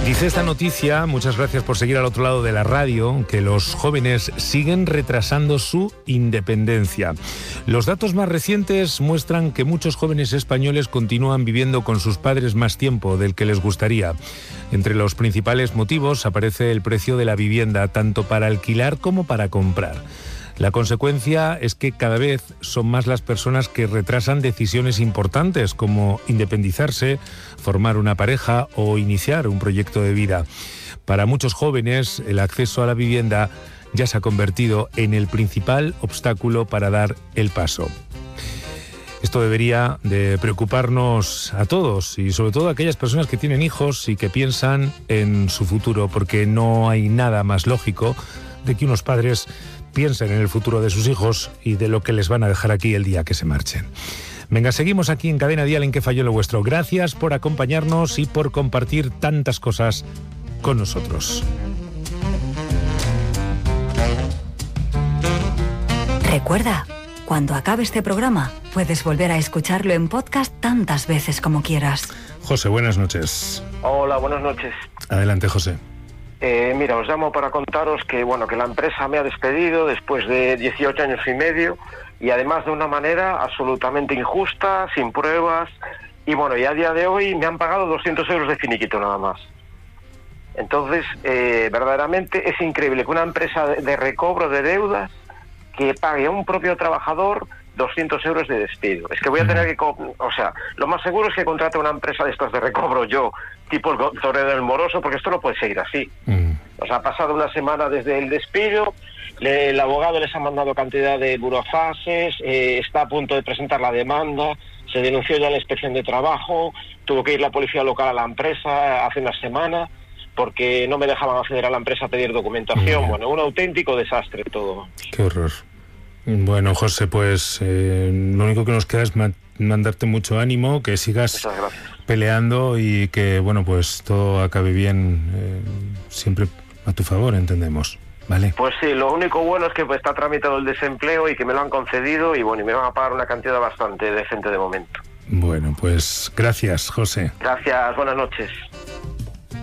Dice esta noticia, muchas gracias por seguir al otro lado de la radio, que los jóvenes siguen retrasando su independencia. Los datos más recientes muestran que muchos jóvenes españoles continúan viviendo con sus padres más tiempo del que les gustaría. Entre los principales motivos aparece el precio de la vivienda, tanto para alquilar como para comprar. La consecuencia es que cada vez son más las personas que retrasan decisiones importantes como independizarse, formar una pareja o iniciar un proyecto de vida. Para muchos jóvenes, el acceso a la vivienda ya se ha convertido en el principal obstáculo para dar el paso. Esto debería de preocuparnos a todos y sobre todo a aquellas personas que tienen hijos y que piensan en su futuro, porque no hay nada más lógico de que unos padres piensen en el futuro de sus hijos y de lo que les van a dejar aquí el día que se marchen. Venga, seguimos aquí en Cadena Dial en Que Falló lo Vuestro. Gracias por acompañarnos y por compartir tantas cosas con nosotros. Recuerda, cuando acabe este programa, puedes volver a escucharlo en podcast tantas veces como quieras. José, buenas noches. Hola, buenas noches. Adelante, José. Mira, os llamo para contaros que la empresa me ha despedido después de 18 años y medio y además de una manera absolutamente injusta, sin pruebas y a día de hoy me han pagado 200 euros de finiquito nada más. Entonces, verdaderamente es increíble que una empresa de recobro de deudas que pague a un propio trabajador 200 euros de despido. Es que voy a tener que... lo más seguro es que contrate una empresa de estas de recobro yo, tipo el Torero del Moroso, porque esto no puede seguir así. Ha pasado una semana desde el despido, el abogado les ha mandado cantidad de burofases, está a punto de presentar la demanda, se denunció ya la inspección de trabajo, tuvo que ir la policía local a la empresa hace una semana, porque no me dejaban acceder a la empresa a pedir documentación. Un auténtico desastre todo. Qué horror. Bueno, José, pues lo único que nos queda es mandarte mucho ánimo, que sigas peleando y que, pues todo acabe bien, siempre a tu favor, entendemos, ¿vale? Pues sí, lo único bueno es que está tramitado el desempleo y que me lo han concedido y me van a pagar una cantidad bastante decente de momento. Bueno, pues gracias, José. Gracias, buenas noches.